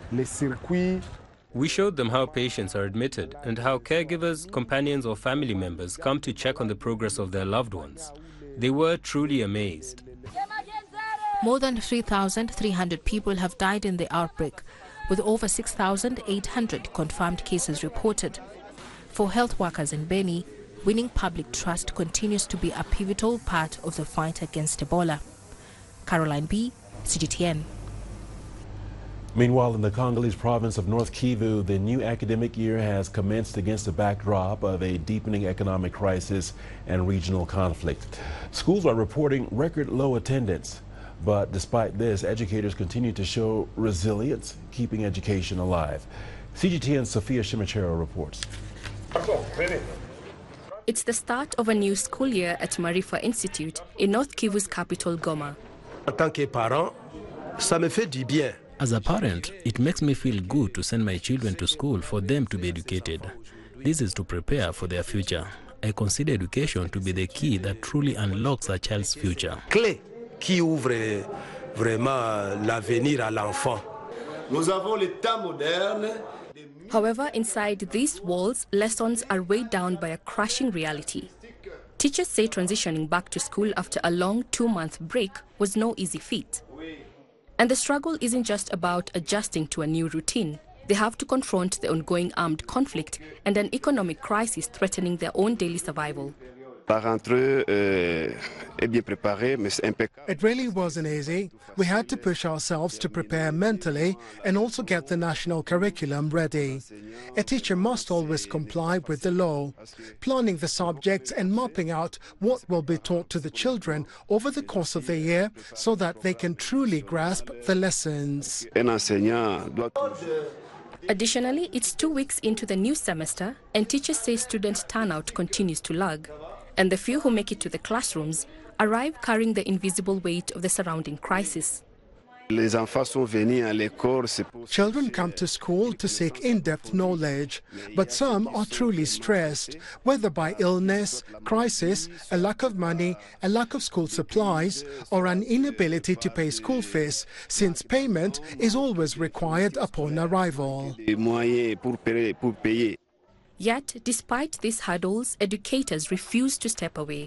We showed them how patients are admitted and how caregivers, companions or family members come to check on the progress of their loved ones. They were truly amazed. More than 3,300 people have died in the outbreak, with over 6,800 confirmed cases reported. For health workers in Beni, winning public trust continues to be a pivotal part of the fight against Ebola. Caroline B., CGTN. Meanwhile, in the Congolese province of North Kivu, the new academic year has commenced against the backdrop of a deepening economic crisis and regional conflict. Schools are reporting record low attendance. But despite this, educators continue to show resilience, keeping education alive. CGTN's Sophia Shimichero reports. It's the start of a new school year at Marifa Institute in North Kivu's capital, Goma. As a parent, it makes me feel good to send my children to school for them to be educated. This is to prepare for their future. I consider education to be the key that truly unlocks a child's future. Qui ouvre vraiment l'avenir à l'enfant. Nous avons le temps moderne. However, inside these walls, lessons are weighed down by a crushing reality. Teachers say transitioning back to school after a long 2-month break was no easy feat. And the struggle isn't just about adjusting to a new routine. They have to confront the ongoing armed conflict and an economic crisis threatening their own daily survival. It really wasn't easy. We had to push ourselves to prepare mentally and also get the national curriculum ready. A teacher must always comply with the law, planning the subjects and mapping out what will be taught to the children over the course of the year so that they can truly grasp the lessons. Additionally, it's 2 weeks into the new semester and teachers say student turnout continues to lag. And the few who make it to the classrooms arrive carrying the invisible weight of the surrounding crisis. Children come to school to seek in-depth knowledge, but some are truly stressed, whether by illness, crisis, a lack of money, a lack of school supplies, or an inability to pay school fees, since payment is always required upon arrival. Yet, despite these hurdles, educators refuse to step away.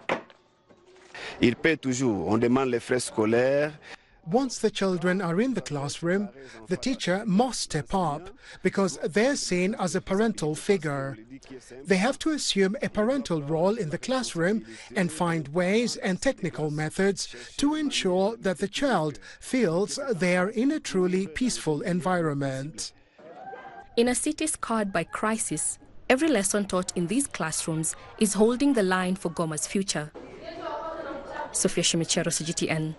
Once the children are in the classroom, the teacher must step up because they're seen as a parental figure. They have to assume a parental role in the classroom and find ways and technical methods to ensure that the child feels they are in a truly peaceful environment. In a city scarred by crisis, every lesson taught in these classrooms is holding the line for Goma's future. Sophia Shimichero, CGTN.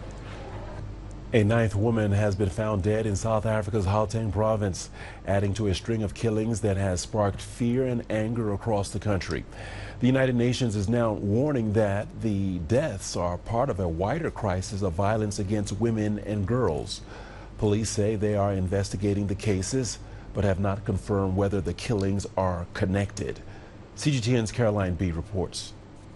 A 9th woman has been found dead in South Africa's Gauteng province, adding to a string of killings that has sparked fear and anger across the country. The United Nations is now warning that the deaths are part of a wider crisis of violence against women and girls. Police say they are investigating the cases, but have not confirmed whether the killings are connected. CGTN's Caroline B. reports.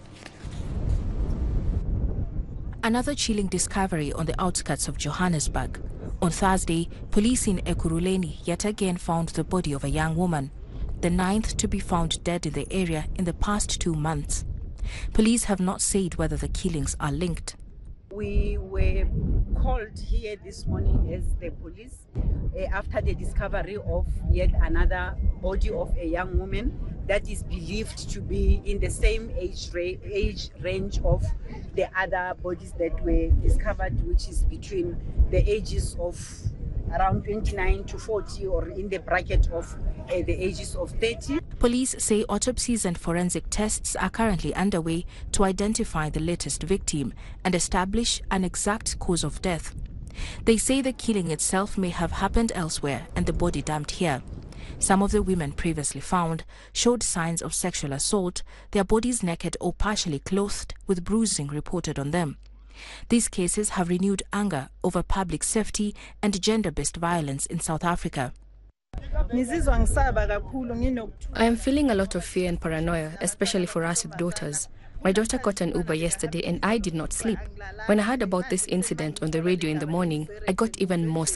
Another chilling discovery on the outskirts of Johannesburg. On Thursday, police in Ekurhuleni yet again found the body of a young woman, the 9th to be found dead in the area in the past 2 months. Police have not said whether the killings are linked. We were called here this morning as the police after the discovery of yet another body of a young woman that is believed to be in the same age range of the other bodies that were discovered, which is between the ages of around 29 to 40 or in the bracket of the ages of 30. Police say autopsies and forensic tests are currently underway to identify the latest victim and establish an exact cause of death. They say the killing itself may have happened elsewhere and the body dumped here. Some of the women previously found showed signs of sexual assault, their bodies naked or partially clothed with bruising reported on them. These cases have renewed anger over public safety and gender-based violence in South Africa. I am feeling a lot of fear and paranoia, especially for us with daughters. My daughter caught an Uber yesterday and I did not sleep. When I heard about this incident on the radio in the morning, I got even more scared.